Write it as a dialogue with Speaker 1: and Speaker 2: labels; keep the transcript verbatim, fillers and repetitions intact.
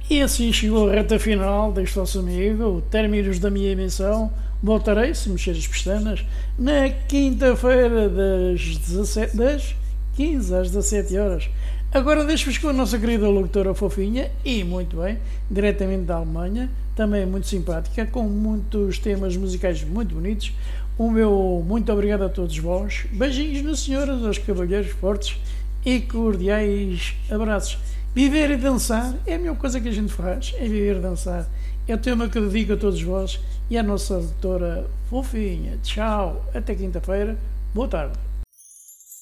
Speaker 1: E assim chegou a reta final deste vosso amigo, o términos da minha emissão. Voltarei, se mexer as pestanas, na quinta-feira das, dezassete das quinze às dezassete horas. Agora deixo-vos com a nossa querida locutora fofinha, e muito bem, diretamente da Alemanha, também muito simpática, com muitos temas musicais muito bonitos. O meu muito obrigado a todos vós. Beijinhos nas senhoras, aos cavalheiros fortes e cordiais abraços. Viver e dançar é a melhor coisa que a gente faz, é viver e dançar. É o tema que eu dedico a todos vós e à nossa doutora fofinha. Tchau, até quinta-feira. Boa tarde.